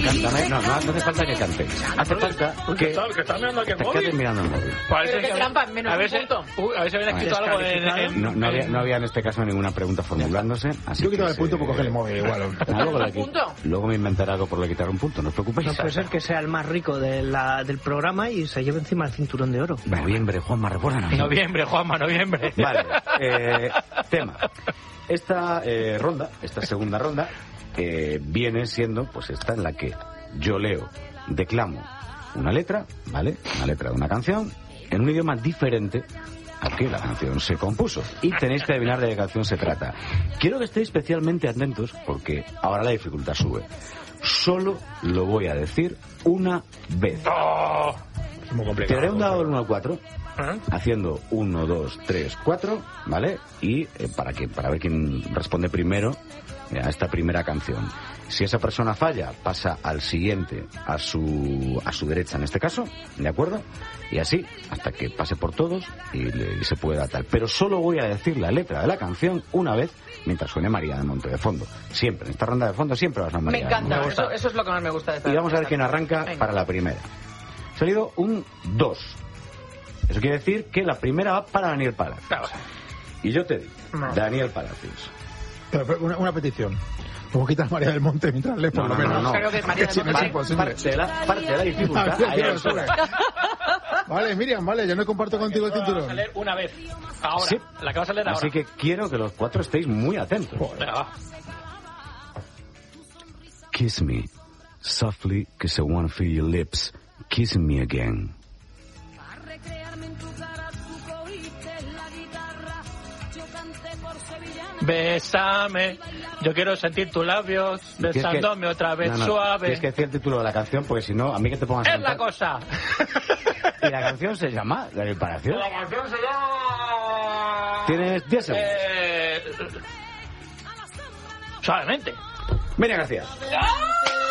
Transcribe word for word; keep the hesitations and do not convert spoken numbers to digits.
cántame. No, no, no hace falta que cantéis. Hace falta que... Que está mirando aquí el Te móvil. quedes mirando el móvil. Parece Pero qué que... trampa, menos a ver un si- punto. Uy, a ver si habían escrito Vale. algo en... en- No, no, había, no había en este caso ninguna pregunta formulándose. Así Yo que quitaba el se- punto por coger el móvil, igual. Ah, luego, le- ¿Punto? luego me inventaré algo por le quitar un punto, no os preocupéis. No puede ser que sea el más rico de la, del programa y se lleve encima el cinturón de oro. Noviembre, Juanma, recuérdanos. Noviembre, Juanma, noviembre. Vale, eh, tema. Esta eh, ronda, esta segunda ronda, eh, viene siendo, pues esta en la que yo leo, declamo una letra, ¿vale? Una letra de una canción, en un idioma diferente al que la canción se compuso. Y tenéis que adivinar de qué canción se trata. Quiero que estéis especialmente atentos porque ahora la dificultad sube. Solo lo voy a decir una vez. Oh. Es muy complicado. Te daré un dado del uno al cuatro. ¿Eh? Haciendo uno, dos, tres, cuatro, ¿vale? Y eh, para que para ver quién responde primero eh, a esta primera canción. Si esa persona falla, pasa al siguiente, a su a su derecha en este caso, ¿de acuerdo? Y así, hasta que pase por todos y, le- y se pueda tal. Pero solo voy a decir la letra de la canción una vez mientras suene María de Monte de fondo. Siempre, en esta ronda de fondo siempre va a sonar Me María de encanta, Monte. eso, eso es lo que más me gusta de esta. Y vamos a ver esta- quién arranca Venga. para la primera. Ha salido un dos. Eso quiere decir que la primera va para Daniel Palacios. Claro. Y yo te digo, No. Daniel Palacios. Pero, pero una, una petición. Luego quitas María del Monte mientras lees, por No, lo no, menos. no, no. Creo que es María Que si del no es Monte. imposible. Parte de la, parte de la dificultad. Ah, sí, ahí sí, al sube. suelo. Vale, Miriam, vale, yo no comparto contigo el Vas a cinturón. leer una vez. Ahora. Sí. La que vas a leer ahora. Así que quiero que los cuatro estéis muy atentos. Venga, va. Kiss me softly, cause I wanna feel your lips kissing me again. Bésame. Yo quiero sentir tus labios Tienes que- besándome otra vez No, no, suave. Tienes que decir el título de la canción porque si no, a mí que te pongas a Es la cantar. cosa. Y la canción se llama Daniel Palacios. La canción se llama... Tienes diez segundos. Eh... Suavemente. Miriam García. ¡Ah!